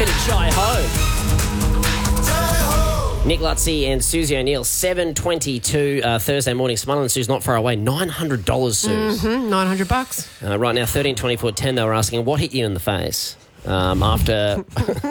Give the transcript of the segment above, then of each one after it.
bit of Jai-Ho. Nick Lutzy and Susie O'Neill, 7:22 Thursday morning. Smile and Sue's not far away. $900, Suze. $900. Right now, 13:24:10. They were asking what hit you in the face after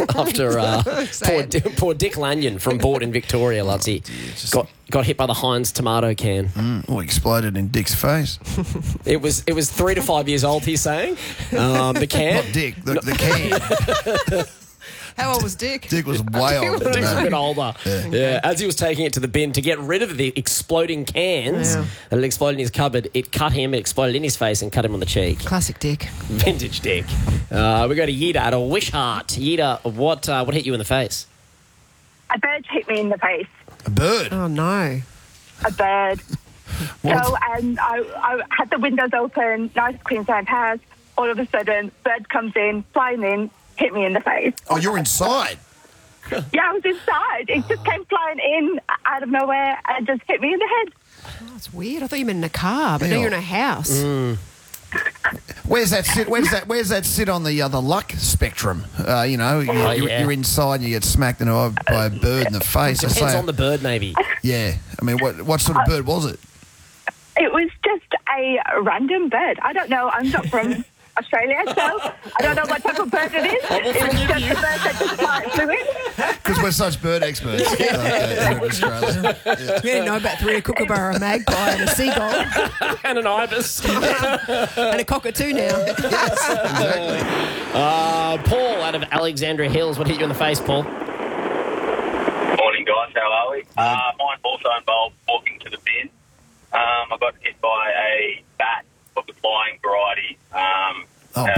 poor Dick Lanyon from Boort in Victoria, Lutzy, got hit by the Heinz tomato can. Or exploded in Dick's face. It was 3 to 5 years old. He's saying the can. Not Dick, the can. How old was Dick? Dick was way older. Dick's a bit older. Yeah. As he was taking it to the bin to get rid of the exploding cans that had exploded in his cupboard, it cut him, it exploded in his face and cut him on the cheek. Classic Dick. Vintage Dick. We go to Yida at a Wishart. Yida, what hit you in the face? A bird hit me in the face. A bird? Oh, no. A bird. What? So, and I had the windows open, nice Queensland house. All of a sudden, bird comes in, flying in, hit me in the face. Oh, you're inside? Yeah, I was inside. It just came flying in out of nowhere and just hit me in the head. Oh, that's weird. I thought you meant in a car, but now you're in a house. Where's that sit? Where's that sit on the luck spectrum? You're inside and you get smacked in the eye by a bird in the face. Depends on the bird, maybe. Yeah. I mean, what sort of bird was it? It was just a random bird. I don't know. I'm not from Australia, so I don't know what type of bird it is. It was just a bird that just flew in. Because we're such bird experts here in Australia. Yeah. We didn't know about three, a kookaburra, a magpie, and a seagull. And an ibis. And a cockatoo now. Exactly. Paul out of Alexandria Hills. What hit you in the face, Paul? Morning, guys. How are we? Mine also involved walking to the bin. I got hit by a bat of the flying variety. Bat?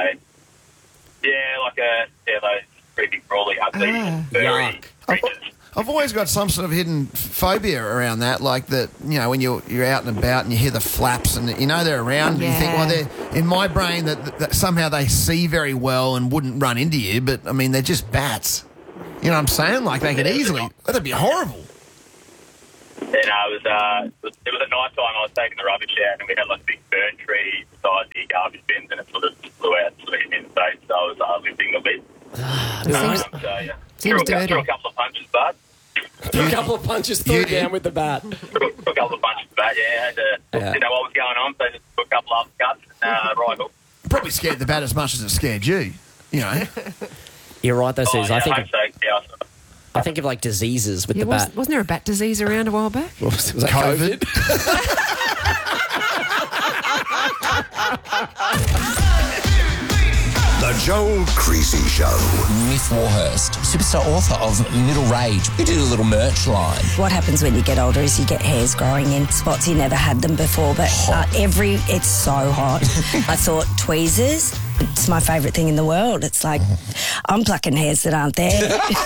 Those pretty big, crawly, ugly, furry creatures. I've always got some sort of hidden phobia around that, like that, when you're out and about and you hear the flaps and they're around and you think, well, they're in my brain that somehow they see very well and wouldn't run into you, but, I mean, they're just bats. You know what I'm saying? Like, they could easily... That'd be horrible. It was at night time. I was taking the rubbish out and we had like a big fern tree beside the garbage bins and it sort of flew out and sort of hit me in the face. So I was lifting a bit. Seems dirty. Threw a couple of punches, bud. A couple of punches threw down with the bat. Threw a couple of punches, but didn't know what was going on, so just took a couple of uppercuts and right hook. Probably scared the bat as much as it scared you, You're right, though, Suze. I think of like diseases with the bat. Wasn't there a bat disease around a while back? Was that COVID? The Joel Creasy Show. Myth Warhurst, superstar author of Middle Rage. We did a little merch line. What happens when you get older is you get hairs growing in spots you never had them before, but it's so hot. I thought tweezers, it's my favourite thing in the world. It's like, I'm plucking hairs that aren't there.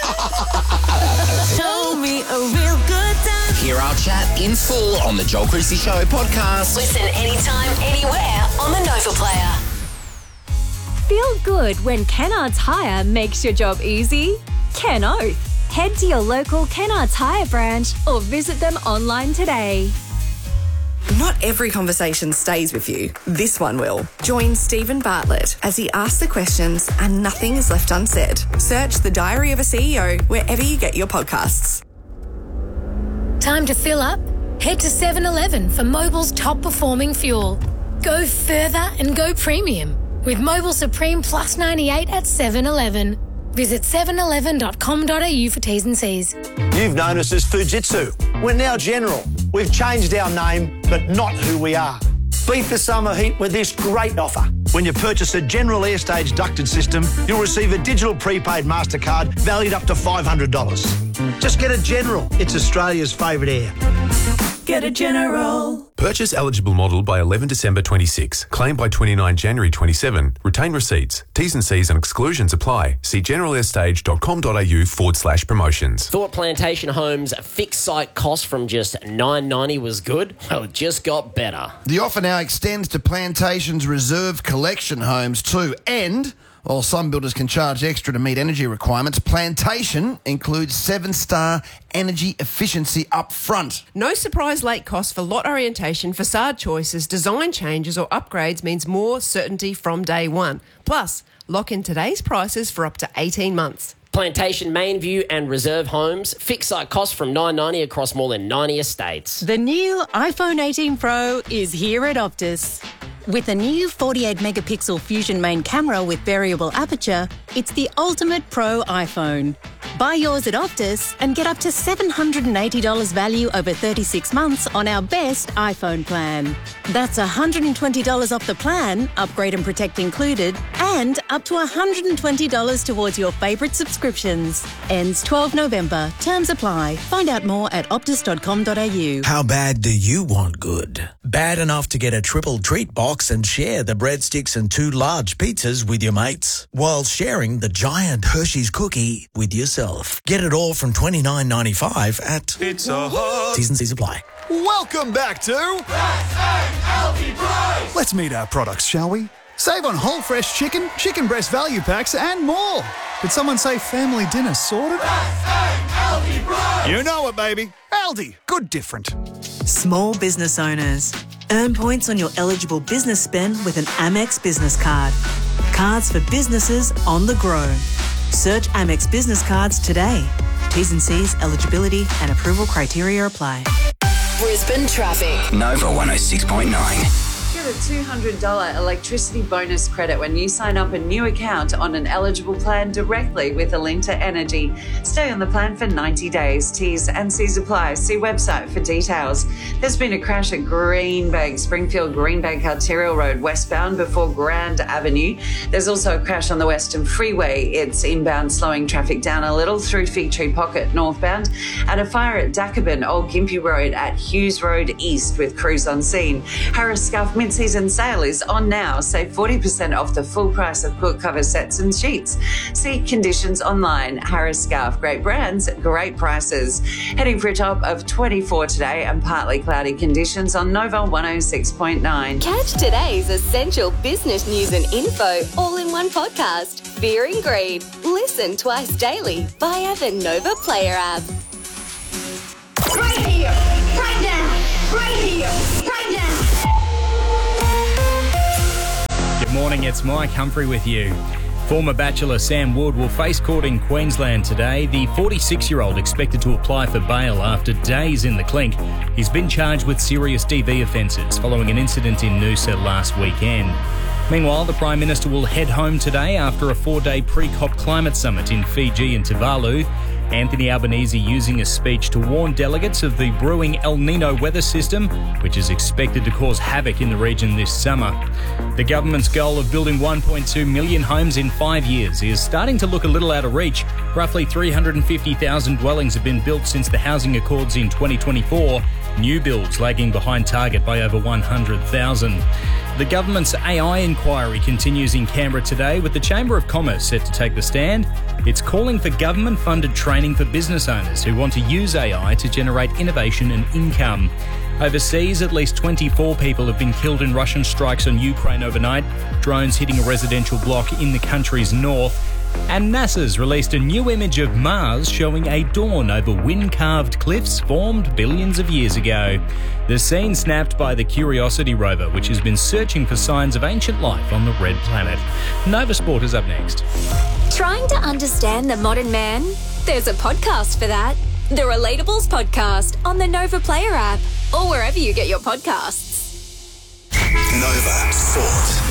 Show me a real good time. Hear our chat in full on the Joel Creasy Show podcast. Listen anytime, anywhere on the Nova Player. Feel good when Kennards Hire makes your job easy? Ken Oath. Head to your local Kennards Hire branch or visit them online today. Not every conversation stays with you. This one will. Join Stephen Bartlett as he asks the questions and nothing is left unsaid. Search The Diary of a CEO wherever you get your podcasts. Time to fill up? Head to 7-Eleven for Mobil's top performing fuel. Go further and go premium with Mobil Supreme Plus 98 at 7-Eleven. Visit 711.com.au for T's and C's. You've known us as Fujitsu. We're now General. We've changed our name, but not who we are. Beat the summer heat with this great offer. When you purchase a General Airstage ducted system, you'll receive a digital prepaid MasterCard valued up to $500. Just get a General. It's Australia's favourite air. Get a General. Purchase eligible model by 11 December 26. Claim by 29 January 27. Retain receipts. T's and C's and exclusions apply. See generalairstage.com.au/promotions. Thought Plantation Homes fixed site cost from just $9.90 was good? Well, it just got better. The offer now extends to Plantation's reserve collection homes too, and While some builders can charge extra to meet energy requirements, Plantation includes 7-star energy efficiency up front. No surprise late costs for lot orientation, facade choices, design changes or upgrades means more certainty from day one. Plus, lock in today's prices for up to 18 months. Plantation, Mainview and Reserve Homes. Fixed site costs from $9.90 across more than 90 estates. The new iPhone 18 Pro is here at Optus. With a new 48-megapixel Fusion main camera with variable aperture, it's the ultimate pro iPhone. Buy yours at Optus and get up to $780 value over 36 months on our best iPhone plan. That's $120 off the plan, upgrade and protect included, and up to $120 towards your favourite subscriptions. Ends 12 November. Terms apply. Find out more at optus.com.au. How bad do you want good? Bad enough to get a triple treat box and share the breadsticks and 2 large pizzas with your mates, while sharing the giant Hershey's cookie with yourself. Get it all from $29.95 at Pizza Hut. T's and C's apply. Welcome back to Healthy Price. Let's meet our products, shall we? Save on whole fresh chicken, chicken breast value packs and more. Did someone say family dinner sorted? Healthy Price. You know it, baby. Aldi. Good different. Small business owners. Earn points on your eligible business spend with an Amex business card. Cards for businesses on the grow. Search Amex business cards today. T's and C's, eligibility and approval criteria apply. Brisbane traffic. Nova 106.9. Get a $200 electricity bonus credit when you sign up a new account on an eligible plan directly with Alinta Energy. Stay on the plan for 90 days. T's and C's apply. See website for details. There's been a crash at Greenbank, Springfield Greenbank Arterial Road westbound before Grand Avenue. There's also a crash on the Western Freeway. It's inbound, slowing traffic down a little through Fig Tree Pocket northbound, and a fire at Dacabin, Old Gympie Road at Hughes Road East with crews on scene. Harris Scuff mid-season sale is on now. Save 40% off the full price of quilt cover sets and sheets. See conditions online. Harris Scarf, great brands, great prices. Heading for a top of 24 today and partly cloudy conditions on Nova 106.9. Catch today's essential business news and info all in one podcast. Fear and Greed. Listen twice daily via the Nova Player app. Right here, right now, right here, right now. Good morning, it's Mike Humphrey with you. Former Bachelor Sam Wood will face court in Queensland today. The 46-year-old expected to apply for bail after days in the clink. He's been charged with serious DV offences following an incident in Noosa last weekend. Meanwhile, the Prime Minister will head home today after a 4-day pre-COP climate summit in Fiji and Tuvalu. Anthony Albanese using a speech to warn delegates of the brewing El Nino weather system, which is expected to cause havoc in the region this summer. The government's goal of building 1.2 million homes in 5 years is starting to look a little out of reach. Roughly 350,000 dwellings have been built since the Housing Accords in 2024, new builds lagging behind target by over 100,000. The government's AI inquiry continues in Canberra today, with the Chamber of Commerce set to take the stand. It's calling for government-funded training for business owners who want to use AI to generate innovation and income. Overseas, at least 24 people have been killed in Russian strikes on Ukraine overnight, drones hitting a residential block in the country's north. And NASA's released a new image of Mars showing a dawn over wind-carved cliffs formed billions of years ago. The scene snapped by the Curiosity rover, which has been searching for signs of ancient life on the red planet. Nova Sport is up next. Trying to understand the modern man? There's a podcast for that. The Relatables Podcast on the Nova Player app or wherever you get your podcasts. Nova Sport.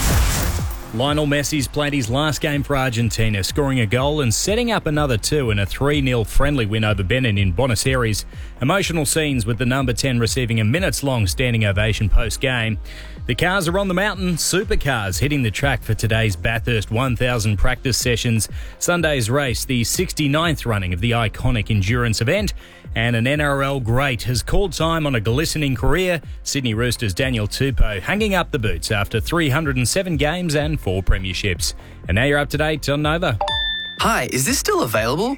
Lionel Messi's played his last game for Argentina, scoring a goal and setting up another two in a 3-0 friendly win over Benin in Buenos Aires. Emotional scenes with the number 10 receiving a minutes-long standing ovation post-game. The cars are on the mountain, supercars hitting the track for today's Bathurst 1000 practice sessions. Sunday's race, the 69th running of the iconic endurance event. And an NRL great has called time on a glistening career. Sydney Roosters' Daniel Tupou hanging up the boots after 307 games and 4 premierships. And now you're up to date on Nova. Hi, is this still available?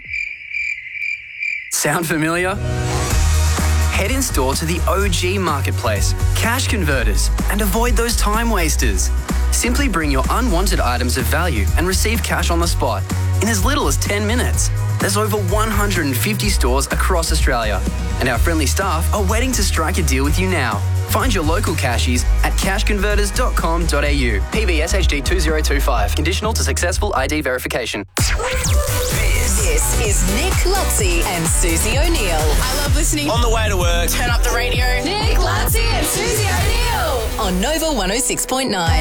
Sound familiar? Head in store to the OG Marketplace, Cash Converters, and avoid those time wasters. Simply bring your unwanted items of value and receive cash on the spot in as little as 10 minutes. There's over 150 stores across Australia, and our friendly staff are waiting to strike a deal with you now. Find your local cashies at cashconverters.com.au. PBSHD 2025. Conditional to successful ID verification. This is Nick Lutzi and Susie O'Neill. I love listening. On the way to work. Turn up the radio. Nick Lutzi and Susie O'Neill on Nova 106.9.